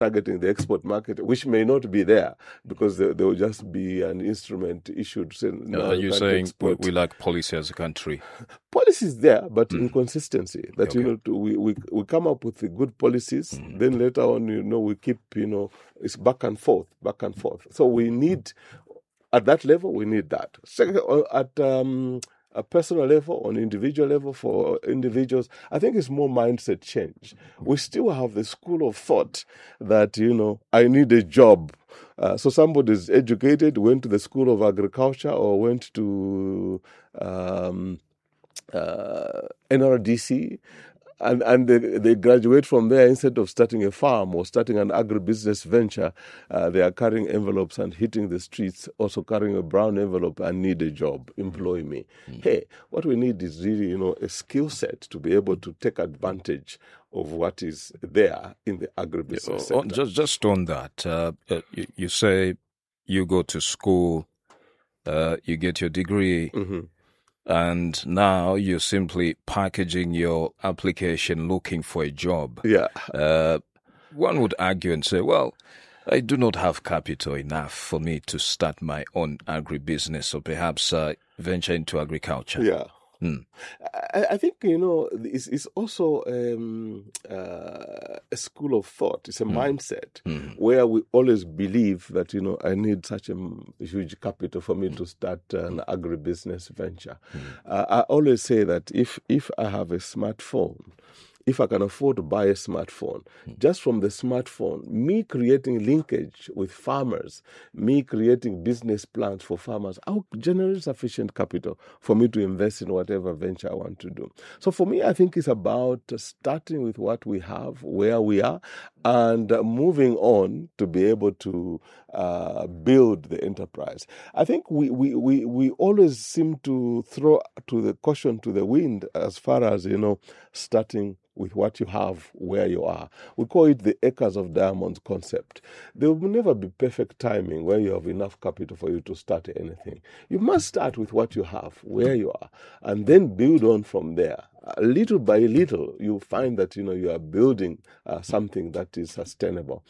targeting the export market, which may not be there because there will just be an instrument issued saying, no, you're saying we lack policy as a country? Policy is there, but inconsistency. That, we come up with the good policies, then later on, we keep, it's back and forth. So we need, at that level, we need that. Second, at a personal level, on individual level, for individuals, I think it's more mindset change. We still have the school of thought that, I need a job. So somebody is educated, went to the School of Agriculture or went to NRDC, and they graduate from there. Instead of starting a farm or starting an agribusiness venture, they are carrying envelopes and hitting the streets, also carrying a brown envelope and need a job, employ me. Hey, what we need is really, a skill set to be able to take advantage of what is there in the agribusiness sector. Just on that, you say you go to school, you get your degree, and now you're simply packaging your application looking for a job. Yeah. One would argue and say, well, I do not have capital enough for me to start my own agribusiness or perhaps venture into agriculture. Yeah. I think, it's also a school of thought. It's a mindset where we always believe that, I need such a huge capital for me to start an agribusiness venture. I always say that if I have a smartphone, if I can afford to buy a smartphone, just from the smartphone, me creating linkage with farmers, me creating business plans for farmers, I'll generate sufficient capital for me to invest in whatever venture I want to do. So for me, I think it's about starting with what we have, where we are, and moving on to be able to build the enterprise. I think we always seem to throw to the caution to the wind as far as, starting with what you have, where you are. We call it the acres of diamonds concept. There will never be perfect timing where you have enough capital for you to start anything. You must start with what you have, where you are, and then build on from there. Little by little, you find that you are building something that is sustainable.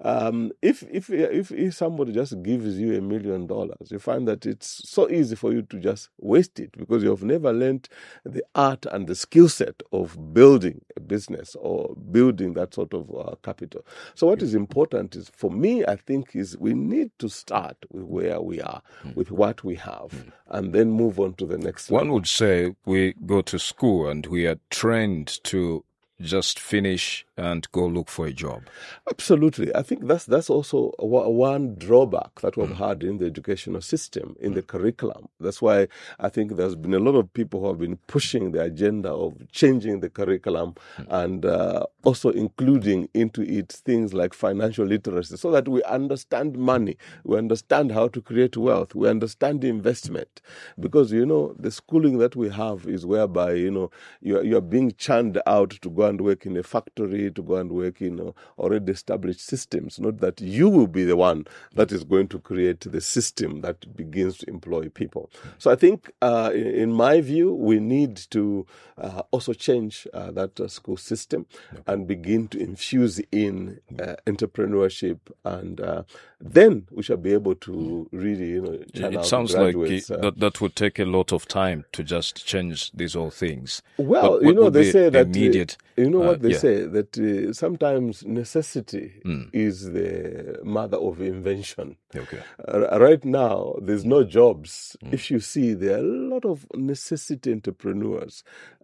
If somebody just gives you $1 million, you find that it's so easy for you to just waste it because you have never learned the art and the skill set of building a business or building that sort of capital. So what is important is, for me, I think, is we need to start with where we are, with what we have, and then move on to the next level. One would say we go to school and we are trained to just finish and go look for a job. Absolutely. I think that's also one drawback that we've had in the educational system, in the curriculum. That's why I think there's been a lot of people who have been pushing the agenda of changing the curriculum and also including into it things like financial literacy so that we understand money, we understand how to create wealth, we understand investment. Because, the schooling that we have is whereby, you're being churned out to go and work in a factory, to go and work in already established systems, not that you will be the one that is going to create the system that begins to employ people. So I think, in my view, we need to also change that school system and begin to infuse in entrepreneurship, and then we shall be able to really, churn out it sounds like that would take a lot of time to just change these all things. Well, they say that immediate. What they say, that sometimes necessity is the mother of invention. Okay. Right now, there's no jobs. If you see, there are a lot of necessity entrepreneurs,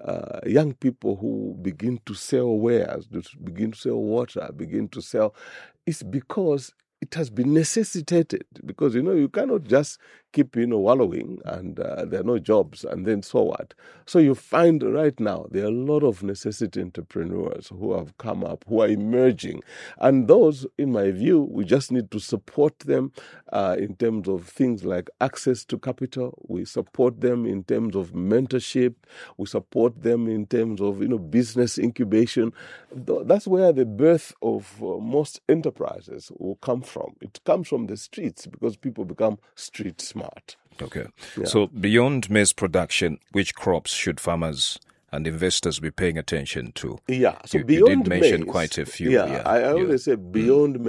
young people who begin to sell wares, begin to sell water, begin to sell. It's because it has been necessitated, because, you cannot just keep, wallowing and there are no jobs and then so what? So you find right now there are a lot of necessity entrepreneurs who have come up, who are emerging. And those, in my view, we just need to support them in terms of things like access to capital. We support them in terms of mentorship. We support them in terms of, business incubation. That's where the birth of most enterprises will come from. It comes from the streets because people become street smart. Okay. Yeah. So beyond maize production, which crops should farmers and investors be paying attention to? Yeah, so you beyond did mention maize, quite a few. I always say beyond